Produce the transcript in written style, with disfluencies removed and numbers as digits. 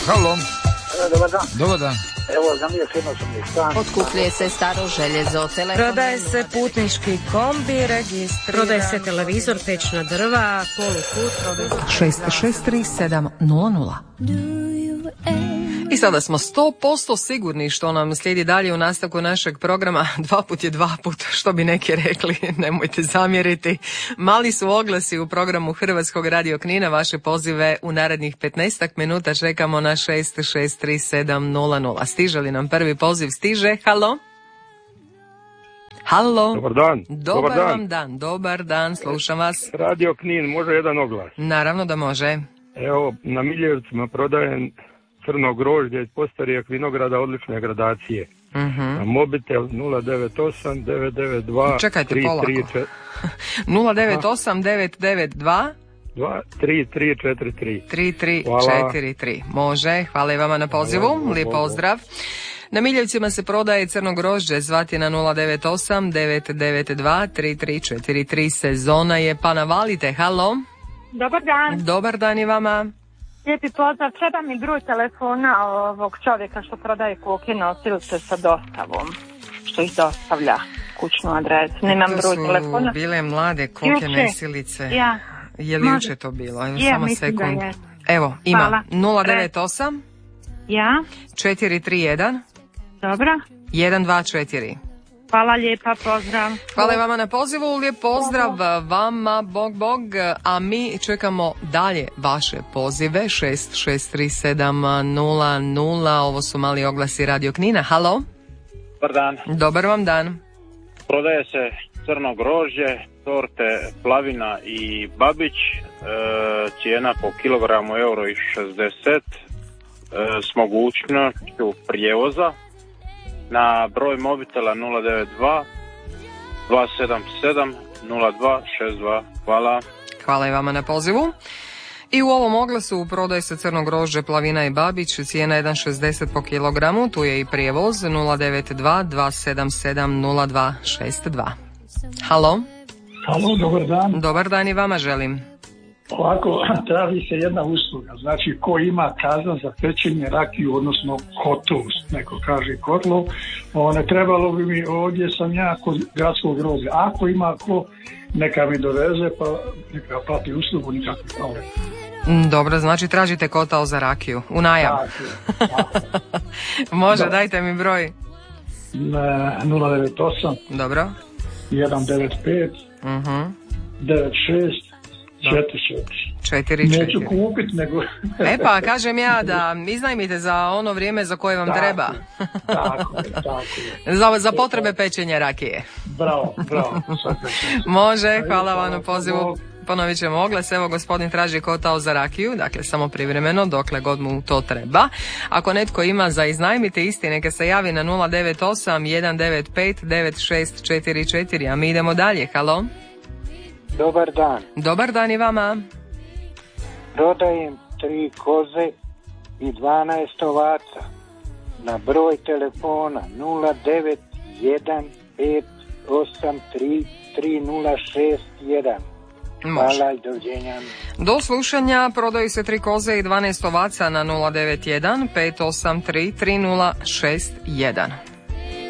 Halo. Dobar dan. Dobar dan. Evo, za mije firma sam mi stan. Otkupljuje se staro željezo, telefon. Prodaje se putnički kombi, registriran. Prodaje se televizor, pečna drva, polukut. 663700. I sada smo 100% sigurni što nam slijedi dalje u nastavku našeg programa. 2 put je 2 put, što bi neki rekli, nemojte zamjeriti. Mali su oglasi u programu Hrvatskog radio Knina. Vaše pozive u narednih 15 minuta čekamo na 663700. Stiže li nam prvi poziv? Stiže. Halo? Halo? Dobar dan. Dobar dan, slušam vas. Radio Knin, može jedan oglas? Naravno da može. Evo, na Miljevcima prodajem crno grožđe iz postarijeg vinograda odlične gradacije. Na mobitel 098 992 Čekajte, polako. 098 992 3343. 3343. Može, hvala i vama na pozivu. Lijep pozdrav. Na Miljevcima se prodaje crno grožđe, zvati na 098 992 3343. Sezona je, pa navalite. Halo? Dobar dan. Dobar dan i vama. Lijepi pozdrav. Treba mi broj telefona ovog čovjeka što prodaje kuke nosilce sa dostavom. Što ih dostavlja kućnu adresu. Nemam broj telefona. To su bile mlade koke nesilice. Ja. Je li juče to bilo? Evo, samo sekund. Evo, ima. Hvala. 098 Ja. 431 Dobro. 124. Hvala lijepa, pozdrav. Hvala i vama na pozivu, lijep pozdrav vama, bog, a mi čekamo dalje vaše pozive, 663700, ovo su mali oglasi Radio Knina. Halo? Dobar dan. Dobar vam dan. Prodaje se crno grožđe, sorte Plavina i Babić, cijena po kilogramu €1,60, s mogućnošću prijevoza. Na broj mobitela 092 277 0262. Hvala. Hvala i vama na pozivu. I u ovom oglasu prodaje se crno grožđe Plavina i Babić, cijena 1,60 po kilogramu, tu je i prijevoz 092 277 0262. Halo? Halo, dobar dan. Dobar dan i vama želim. Ovako, traži se jedna usluga, znači ko ima kazan za pečenje rakiju, odnosno kotlu, neko kaže kotlu, ne trebalo bi mi, ovdje sam ja kod gradskog groblja, ako ima ko, neka mi doveze, pa neka plati uslugu, nikakve prave. Dobro, znači tražite kotao za rakiju, u najam. Može, da. Dajte mi broj. 098 Dobro 195 96 4. Neću kupit, nego... Pa kažem ja da iznajmite za ono vrijeme za koje vam treba. Tako je. Za potrebe pečenja rakije. Bravo. Može, hvala vam na pozivu. Ponovit ćemo oglas. Evo, gospodin traži kotao za rakiju, dakle samo privremeno, dokle god mu to treba. Ako netko ima za iznajmite isti, neka se javi na 098 195 9644, a mi idemo dalje. Halo? Dobar dan. Dobar dan i vama. Prodajem 3 koze i 12 ovaca. Na broj telefona 0915833061. Hvala i doviđenja. Do slušanja. Prodaju se 3 koze i 12 ovaca na 091 583 3061.